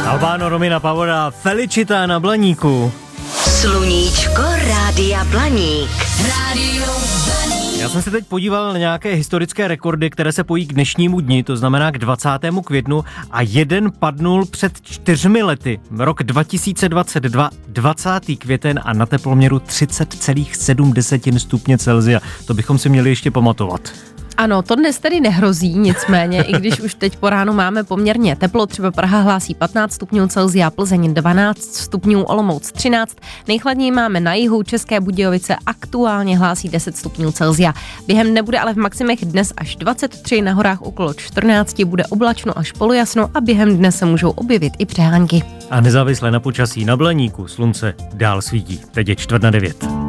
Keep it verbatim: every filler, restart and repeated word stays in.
Albano, Romina Power a Felicita na Blaníku. Sluníčko Rádia Blaník. Rádio Blaník. Já jsem se teď podíval na nějaké historické rekordy, které se pojí k dnešnímu dni, to znamená k dvacátému květnu, a jeden padnul před čtyřmi lety. Rok dva tisíce dvacet dva, dvacátý květen a na teploměru třicet celá sedm stupně Celsia. To bychom si měli ještě pamatovat. Ano, to dnes tedy nehrozí, nicméně, i když už teď po ránu máme poměrně teplo, třeba Praha hlásí patnáct stupňů Celsia, Plzeň dvanáct stupňů, Olomouc třináct, nejchladněji máme na jihu, České Budějovice aktuálně hlásí deset stupňů Celsia. Během dne bude ale v maximech dnes až dvacet tři, na horách okolo čtrnáct, bude oblačno až polojasno a během dne se můžou objevit i přehánky. A nezávisle na počasí na Blaníku slunce dál svítí. Teď je čtvrt na devět.